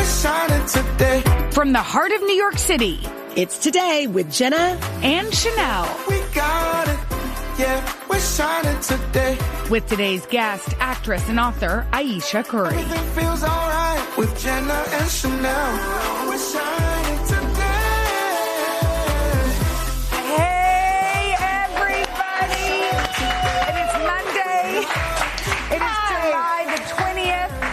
shining today. From the heart of New York City, it's Today with Jenna and Chanel. We got it. Yeah, we're shining today. With today's guest, actress and author Ayesha Curry. Everything feels alright with Jenna and Chanel. We're shining today. Hey, everybody! It is Monday. It is July the 20th.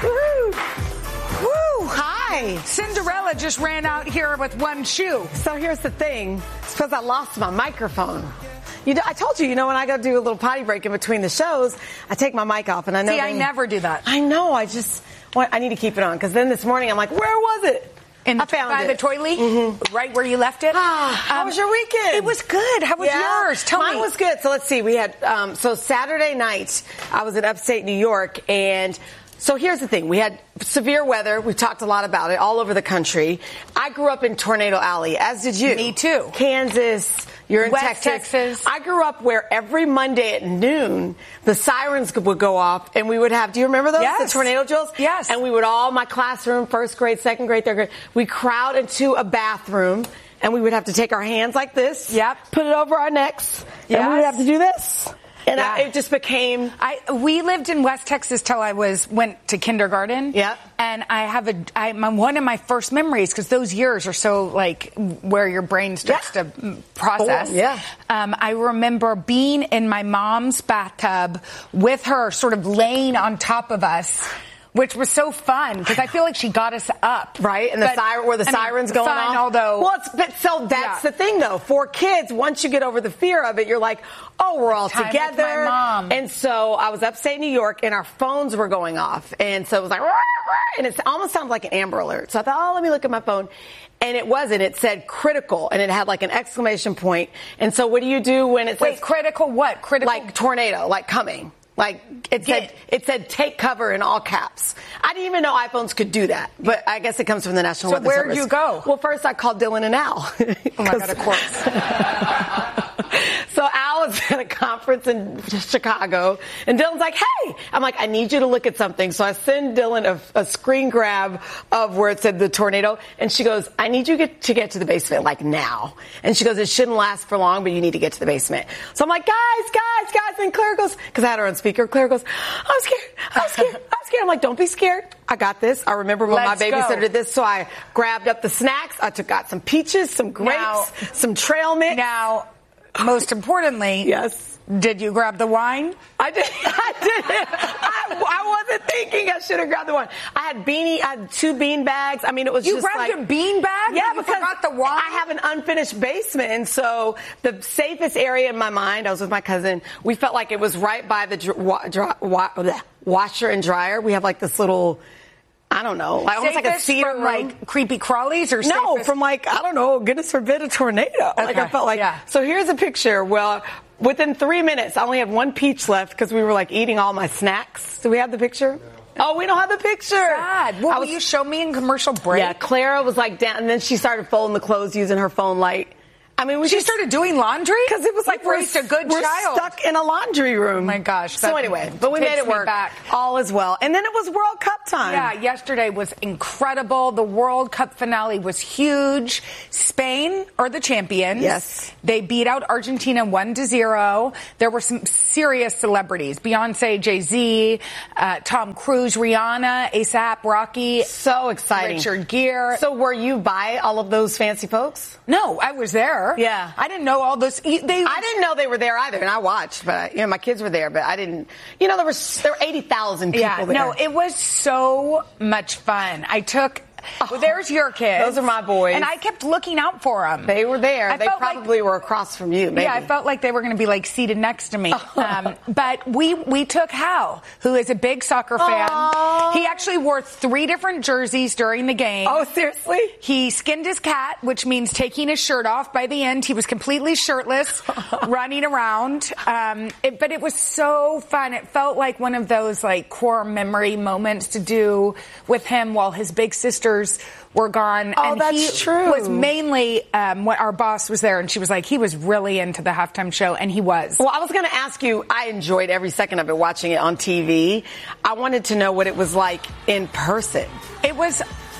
Woo! Woo! Hi. Cinderella just ran out here with one shoe. So here's the thing. It's because I lost my microphone. I told you, when I go do a little potty break in between the shows, I take my mic off, and I know. See, I never do that. I know. I need to keep it on, because then this morning I'm like, where was it? I found it. By the toilet? Right where you left it? How was your weekend? It was good. How was yours? Tell me. Mine was good. So let's see. We had, so Saturday night, I was in upstate New York, and so here's the thing. We had severe weather. We talked a lot about it all over the country. I grew up in Tornado Alley, as did you. Me too. Kansas. You're in West Texas. I grew up where every Monday at noon, the sirens would go off, and we would have, do you remember those? Yes. The tornado drills? Yes. And we would all, my classroom, first grade, second grade, third grade, we crowd into a bathroom, and we would have to take our hands like this. Yep. Put it over our necks. Yes. And we would have to do this. And yeah. it just became. We lived in West Texas till I went to kindergarten. Yeah. And one of my first memories, because those years are so like where your brain starts to process. Cool. Yeah. I remember being in my mom's bathtub with her, sort of laying on top of us. Which was so fun, because I feel like she got us up. Right, and the sirens going fun, off. Although, so that's the thing, though. For kids, once you get over the fear of it, you're like, oh, we're all time together. With my mom. And so I was upstate New York, and our phones were going off. And so it was like, rah, rah, and it almost sounded like an Amber Alert. So I thought, let me look at my phone. And it wasn't. It said critical, and it had like an exclamation point. And so what do you do when it says... Wait, critical what? Critical? Like tornado, like coming. Like, it said take cover in all caps. I didn't even know iPhones could do that, but I guess it comes from the National Weather Service. So where'd you go? Well, first I called Dylan and Al. Oh my God, of course. So Al was at a conference in Chicago, and Dylan's like, hey! I'm like, I need you to look at something. So I send Dylan a screen grab of where it said the tornado, and she goes, I need you to get to the basement, like now. And she goes, it shouldn't last for long, but you need to get to the basement. So I'm like, guys. And Claire goes, because I had her on speaker, Claire goes, I'm scared. I'm like, don't be scared. I got this. I remember when my babysitter did this, so I grabbed up the snacks. got some peaches, some grapes, some trail mix. Now, most importantly, yes. Did you grab the wine? I did. I wasn't thinking I should have grabbed the wine. I had 2 bean bags. I mean, it was just like... You grabbed a bean bag? Yeah, because you forgot the wine? I have an unfinished basement, and so the safest area in my mind, I was with my cousin, we felt like it was right by the washer and dryer. We have like this little... I don't know, like almost like a cedar from room. Like creepy crawlies or no, safest? From like, I don't know, goodness forbid a tornado. Okay. Like I felt like, So here's a picture. Well, within 3 minutes, I only had 1 peach left because we were like eating all my snacks. Do we have the picture? Oh, we don't have the picture. Sad. Well, will you show me in commercial break? Yeah, Clara was like down, and then she started folding the clothes using her phone light. I mean, she started doing laundry? Because it was like we're stuck in a laundry room. Oh my gosh. So anyway, but we made it work. All is well. And then it was World Cup time. Yeah, yesterday was incredible. The World Cup finale was huge. Spain are the champions. Yes. They beat out Argentina 1-0. There were some serious celebrities. Beyonce, Jay-Z, Tom Cruise, Rihanna, A$AP Rocky. So exciting. Richard Gere. So were you by all of those fancy folks? No, I was there. Yeah. I didn't know all those. I didn't know they were there either, and I watched, but my kids were there, but I didn't. There were 80,000 people there. No, it was so much fun. Well, there's your kids. Those are my boys. And I kept looking out for them. They were there. They probably were across from you, maybe. Yeah, I felt like they were going to be like seated next to me. But we took Hal, who is a big soccer fan. He actually wore 3 different jerseys during the game. Oh, seriously? He skinned his cat, which means taking his shirt off. By the end, he was completely shirtless, running around. But it was so fun. It felt like one of those like core memory moments to do with him while his big sisters were gone. Oh, and that's true. Was mainly what our boss was there, and she was like, he was really into the halftime show, and he was. Well, I was going to ask you, I enjoyed every second of it, watching it on TV. I wanted to know what it was like in person. It was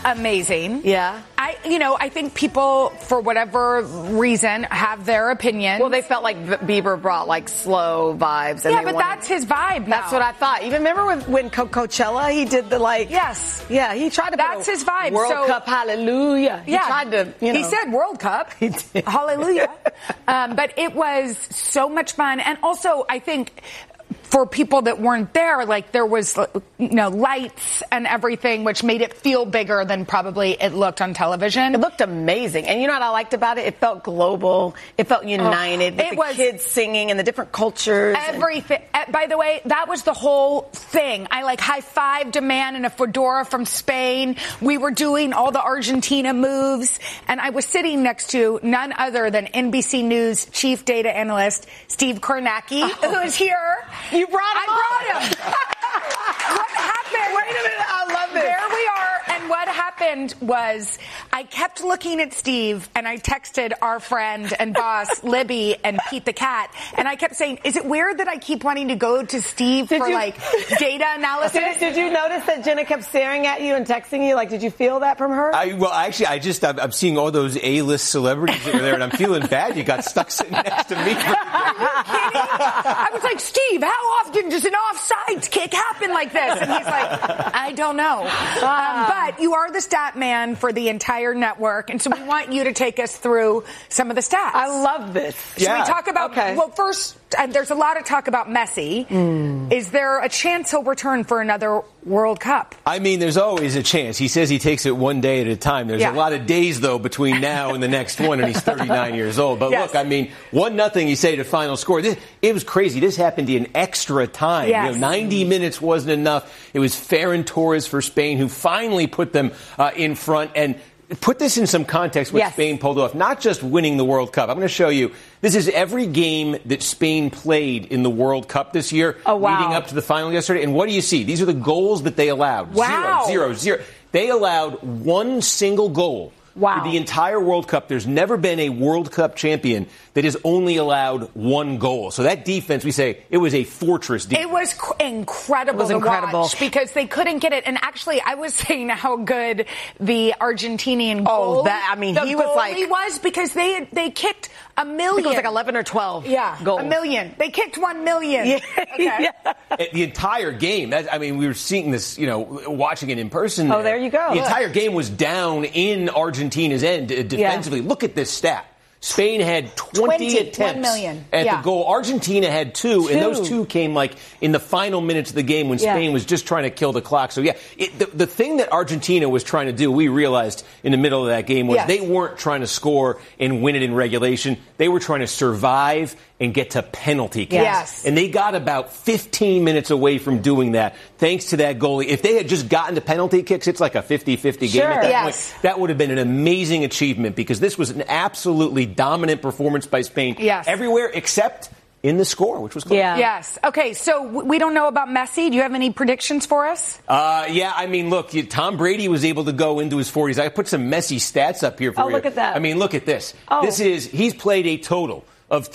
amazing. Yeah. I think people, for whatever reason, have their opinions. Well, they felt like Bieber brought like slow vibes. And that's his vibe now. That's what I thought. Even remember when Coachella, he did the like. Yes. Yeah, he tried to. That's his vibe. World Cup, hallelujah. Yeah. He tried to. He said World Cup. He did. Hallelujah. But it was so much fun, and also I think, for people that weren't there, like there was, lights and everything, which made it feel bigger than probably it looked on television. It looked amazing. And you know what I liked about it? It felt global. It felt united. With the kids singing and the different cultures. Everything. By the way, that was the whole thing. I high-fived a man in a fedora from Spain. We were doing all the Argentina moves. And I was sitting next to none other than NBC News chief data analyst Steve Kornacki, who is here. You brought him. I brought him. What happened? Wait a minute. I love this. There we are. And what happened was I kept looking at Steve, and I texted our friend and boss, Libby, and Pete the Cat, and I kept saying, is it weird that I keep wanting to go to Steve for data analysis? Did you notice that Jenna kept staring at you and texting you? Did you feel that from her? I'm seeing all those A-list celebrities that were there, and I'm feeling bad. You got stuck sitting next to me. Are you kidding? I was like, Steve, how often does an offsides kick happen like this? And he's like, I don't know. But you are the stat man for the entire network, and so we want you to take us through some of the stats. I love this. Should we talk about, well, first, there's a lot of talk about Messi. Is there a chance he'll return for another World Cup? I mean, there's always a chance. He says he takes it one day at a time. There's a lot of days, though, between now and the next one, and he's 39 years old. But look, I mean, 1-0, you say, to final score. It was crazy. This happened in extra time. Yes. 90 minutes wasn't enough. It was Ferran Torres for Spain who finally put them in front. And put this in some context, what Spain pulled off. Not just winning the World Cup. I'm going to show you. This is every game that Spain played in the World Cup this year, leading up to the final yesterday. And what do you see? These are the goals that they allowed. Wow. 0-0-0. They allowed one single goal. For the entire World Cup. There's never been a World Cup champion that has only allowed one goal. So that defense, we say, it was a fortress defense. It was incredible to watch because they couldn't get it. And actually, I was saying how good the Argentinian goal. He was because they kicked a million. I think it was like 11 or 12 goals. A million. They kicked 1 million. Yeah. Okay. The entire game, we were seeing this, watching it in person. Oh, there you go. The entire game was down in Argentina's end defensively. Look at this stat. Spain had 20 attempts 1 million. at the goal. Argentina had two, and those two came in the final minutes of the game when Spain was just trying to kill the clock. So, the thing that Argentina was trying to do, we realized in the middle of that game, was they weren't trying to score and win it in regulation. They were trying to survive and get to penalty kicks. Yes. And they got about 15 minutes away from doing that, thanks to that goalie. If they had just gotten to penalty kicks, it's like a 50-50 game at that point. That would have been an amazing achievement because this was an absolutely dominant performance by Spain everywhere except in the score, which was close. Yes. Okay, so we don't know about Messi. Do you have any predictions for us? Look, Tom Brady was able to go into his 40s. I put some Messi stats up here for you. Oh, look at that. Look at this. He's played a total of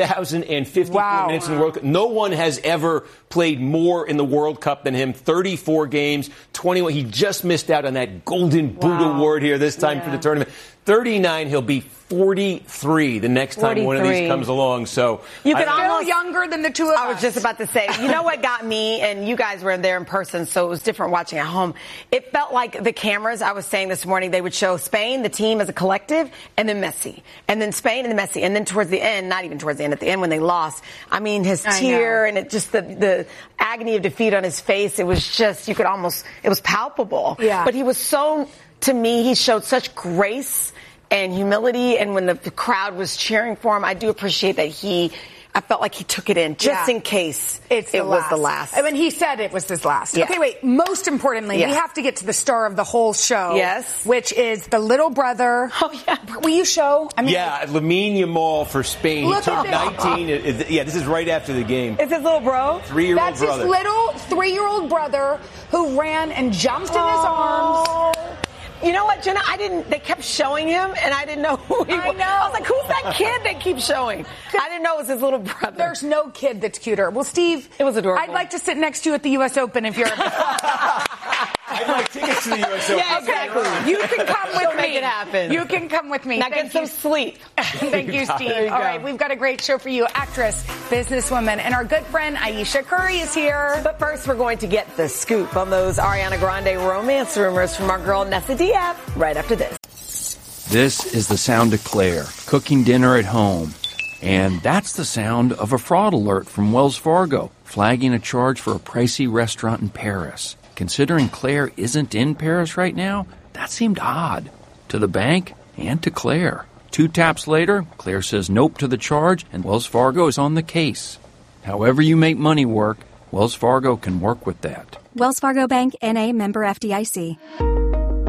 3,054 minutes in the World Cup. No one has ever played more in the World Cup than him. 34 games, 21. He just missed out on that Golden Boot award here this time for the tournament. 39, he'll be 43 the next time one of these comes along. So you can almost younger than the two of us. I was just about to say, you know what got me, and you guys were there in person, so it was different watching at home. It felt like the cameras, I was saying this morning, they would show Spain, the team as a collective, and then Messi. And then Spain and then Messi. And then towards the end, not even towards the end, at the end when they lost, his tear and it just the agony of defeat on his face, it was just, it was palpable. Yeah. But he was to me, he showed such grace and humility, and when the crowd was cheering for him, I do appreciate that I felt like he took it in, just in case it was the last. He said it was his last. Yeah. Okay, wait, most importantly, we have to get to the star of the whole show. Yes. Which is the little brother. Oh, yeah. Will you show? Lamine Yamal for Spain. Look he took 19. This is right after the game. It's his little bro? 3-year-old brother. That's his little 3-year-old brother who ran and jumped in his arms. You know what, Jenna? They kept showing him, and I didn't know who he was. I know. I was like, who's that kid they keep showing? I didn't know it was his little brother. There's no kid that's cuter. Well, Steve. It was adorable. I'd like to sit next to you at the U.S. Open if you're I'd like tickets to the U.S. Open. Yeah, exactly. You can come with me. Make it happen. You can come with me. Now get some sleep. Thank you, Steve. There you All go. right, we've got a great show for you. Actress, businesswoman, and our good friend Ayesha Curry is here. But first, we're going to get the scoop on those Ariana Grande romance rumors from our girl Nessa Diab right after this. This is the sound of Claire cooking dinner at home. And that's the sound of a fraud alert from Wells Fargo, flagging a charge for a pricey restaurant in Paris. Considering Claire isn't in Paris right now, that seemed odd. To the bank and to Claire. 2 taps later, Claire says nope to the charge, and Wells Fargo is on the case. However you make money work, Wells Fargo can work with that. Wells Fargo Bank, N.A., member FDIC.